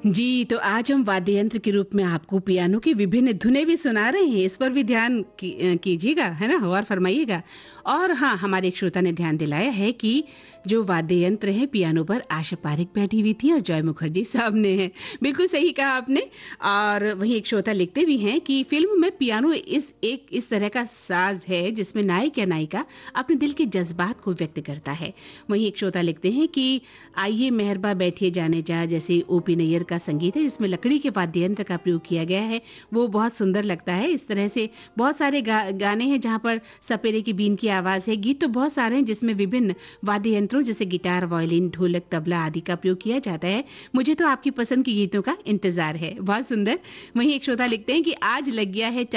जी, तो आज हम वाद्य यंत्र के रूप में आपको पियानो की विभिन्न धुनें भी सुना रहे हैं। इस पर भी ध्यान कीजिएगा, है ना, और फरमाइएगा। और हाँ, हमारे एक श्रोता ने ध्यान दिलाया है कि जो वाद्य यंत्र है पियानो पर आशा पारिक बैठी हुई थी और जॉय मुखर्जी सामने हैं। बिल्कुल सही कहा आपने। और वहीं एक श्रोता लिखते भी हैं कि फिल्म में पियानो इस तरह का साज है जिसमें नायक या नायिका अपने दिल के जज्बात को व्यक्त करता है। वहीं एक श्रोता लिखते हैं कि आइए मेहरबा बैठिए जाने जा, जैसे ओपी नैयर का संगीत है जिसमें लकड़ी के वाद्य यंत्र का प्रयोग किया गया है, वो बहुत सुंदर लगता है। इस तरह से बहुत सारे गाने हैं जहाँ पर सपेरे की बीन की आवाज़ है। गीत तो बहुत सारे हैं जिसमें विभिन्न वाद्य यंत्रों जैसे गिटार, वायलिन, ढोलक, तबला आदि का प्रयोग किया जाता है। मुझे तो आपकी पसंद के गीतों का इंतजार है। बहुत सुंदर। वहीं एक श्रोता लिखते हैं कि आज लग गया है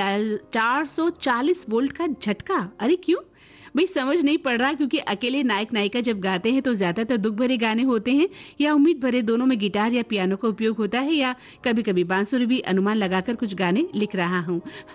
440 वोल्ट का झटका। अरे क्यों भाई, समझ नहीं पड़ रहा, क्योंकि अकेले नायक नायिका जब गाते हैं तो ज्यादातर दुख भरे गाने होते हैं या उम्मीद भरे, दोनों में गिटार या पियानो का उपयोग होता है, या कभी कभी बांसुरी भी अनुमान लगाकर कुछ गाने लिख रहा हूँ।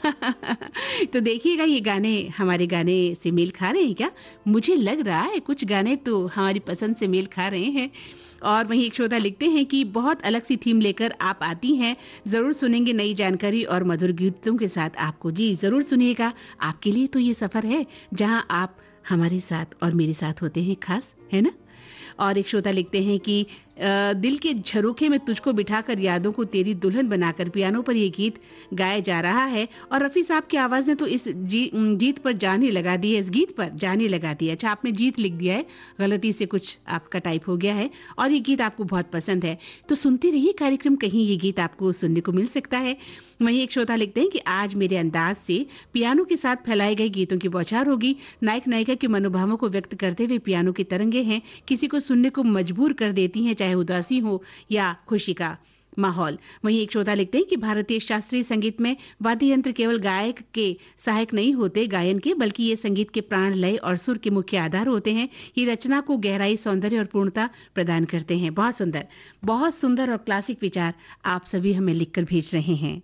तो देखिएगा ये गाने हमारे गाने से मेल खा रहे हैं क्या? मुझे लग रहा है कुछ गाने तो हमारी पसंद से मेल खा रहे हैं। और वहीं एक श्रोता लिखते हैं कि बहुत अलग सी थीम लेकर आप आती हैं, जरूर सुनेंगे नई जानकारी और मधुर गीतों के साथ आपको। जी जरूर सुनिएगा, आपके लिए तो ये सफर है जहां आप हमारे साथ और मेरे साथ होते हैं खास, है ना। और एक श्रोता लिखते हैं कि दिल के झरोखे में तुझको बिठाकर यादों को तेरी दुल्हन बनाकर पियानो पर ये गीत गाया जा रहा है। और रफ़ी साहब की आवाज़ ने तो इस जीत पर जान ही लगा दी है, इस गीत पर जान ही लगा दी है। अच्छा, आपने जीत लिख दिया है, गलती से कुछ आपका टाइप हो गया है और ये गीत आपको बहुत पसंद है, तो सुनते रहिए कार्यक्रम, कहीं ये गीत आपको सुनने को मिल सकता है। वहीं एक श्रोता लिखते हैं कि आज मेरे अंदाज से पियानो के साथ फैलाए गए गीतों की बौछार होगी। नायक नायिका के मनोभावों को व्यक्त करते हुए पियानो की तरंगे हैं, किसी को सुनने को मजबूर कर देती हैं, चाहे उदासी हो या खुशी का माहौल। वहीं एक श्रोता लिखते हैं कि भारतीय शास्त्रीय संगीत में वाद्य यंत्र केवल गायक के सहायक नहीं होते गायन के, बल्कि ये संगीत के प्राण, लय और सुर के मुख्य आधार होते हैं। ये रचना को गहराई, सौंदर्य और पूर्णता प्रदान करते हैं। बहुत सुंदर और क्लासिक विचार आप सभी हमें लिखकर भेज रहे हैं।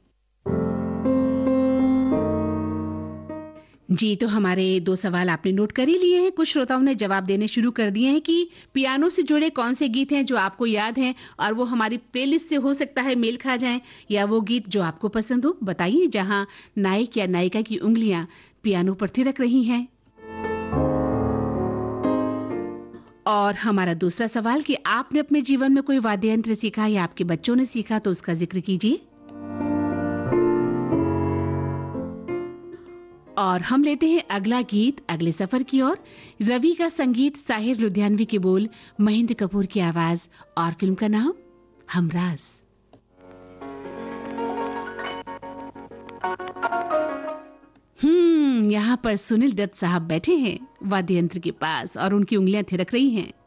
जी, तो हमारे 2 सवाल आपने नोट कर ही लिए हैं। कुछ श्रोताओं ने जवाब देने शुरू कर दिए हैं कि पियानो से जुड़े कौन से गीत हैं जो आपको याद हैं और वो हमारी प्लेलिस्ट से हो सकता है मेल खा जाएं, या वो गीत जो आपको पसंद हो। बताइए जहां नायक या नायिका की उंगलियां पियानो पर थिरक रही हैं। और हमारा दूसरा सवाल कि आपने अपने जीवन में कोई वाद्य यंत्र सीखा या आपके बच्चों ने सीखा, तो उसका जिक्र कीजिए। और हम लेते हैं अगला गीत अगले सफर की ओर। रवि का संगीत, साहिर लुधियानवी के बोल, महेंद्र कपूर की आवाज और फिल्म का नाम हमराज। यहाँ पर सुनील दत्त साहब बैठे हैं वाद्य यंत्र के पास और उनकी उंगलियां थिरक रही हैं।